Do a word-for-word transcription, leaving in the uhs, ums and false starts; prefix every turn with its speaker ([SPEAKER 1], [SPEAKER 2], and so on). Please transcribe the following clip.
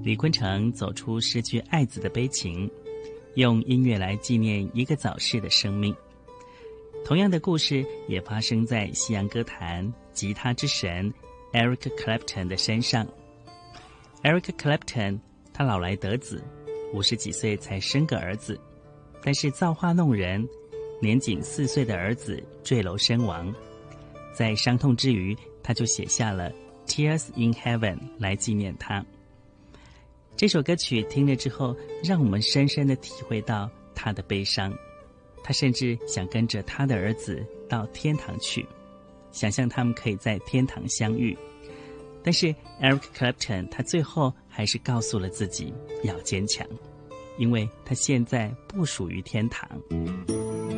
[SPEAKER 1] 李坤城走出失去爱子的悲情，用音乐来纪念一个早逝的生命。同样的故事也发生在西洋歌坛吉他之神 Eric Clapton 的身上。Eric Clapton 他老来得子，五十几岁才生个儿子，但是造化弄人，年仅四岁的儿子坠楼身亡。在伤痛之余，他就写下了 Tears in Heaven 来纪念他。这首歌曲听了之后，让我们深深地体会到他的悲伤。他甚至想跟着他的儿子到天堂去，想象他们可以在天堂相遇。但是 Eric Clapton 他最后还是告诉了自己要坚强，因为他现在不属于天堂。